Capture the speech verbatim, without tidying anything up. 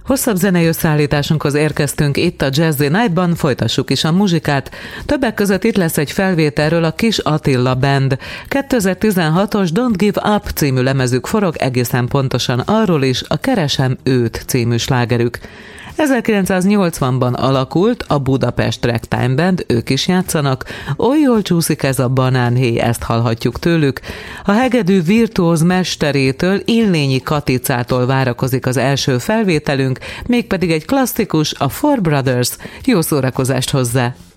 Hosszabb zenei összeállításunkhoz érkeztünk itt a Jazzy Nightban, folytassuk is a muzsikát. Többek között itt lesz egy felvételről a Kis Attila Band. kétezer-tizenhatos Don't Give Up című lemezük forog, egészen pontosan arról is, a Keresem őt című slágerük. ezerkilencszáznyolcvanban alakult a Budapest Ragtime Band, ők is játszanak. Oly jól csúszik ez a banánhéj, ezt hallhatjuk tőlük. A hegedű virtuóz mesterétől, Illényi Katicától várakozik az első felvételünk, mégpedig egy klasszikus, a Four Brothers. Jó szórakozást hozzá!